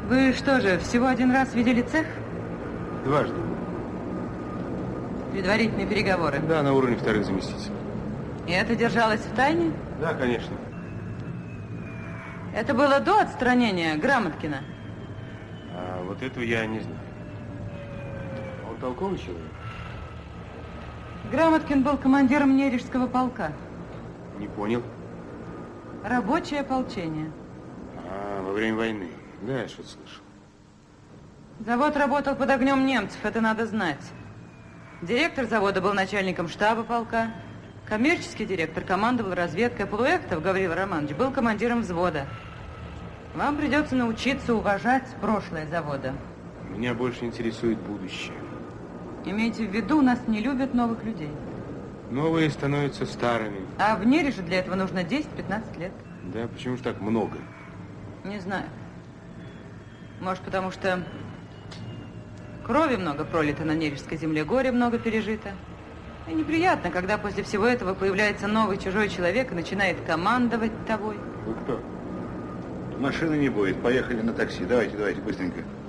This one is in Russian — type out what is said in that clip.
Вы что же, всего один раз видели цех? Дважды. Предварительные переговоры? Да, на уровне вторых заместителей. И это держалось в тайне? Да, конечно. Это было до отстранения Грамоткина? А вот этого я не знаю. Он толковый человек? Грамоткин был командиром Нережского полка. Не понял. Рабочее ополчение. А, во время войны. Да, я что-то слышал. Завод работал под огнем немцев, это надо знать. Директор завода был начальником штаба полка. Коммерческий директор командовал разведкой. Полуэктов, Гаврил Романович, был командиром взвода. Вам придется научиться уважать прошлое завода. Меня больше интересует будущее. Имейте в виду, у нас не любят новых людей. Новые становятся старыми. А в Нереже для этого нужно 10-15 лет. Да, почему же так много? Не знаю. Может, потому что крови много пролито на Нережской земле, горе много пережито. И неприятно, когда после всего этого появляется новый чужой человек и начинает командовать тобой. Вы кто? Машины не будет, поехали на такси. Давайте, быстренько.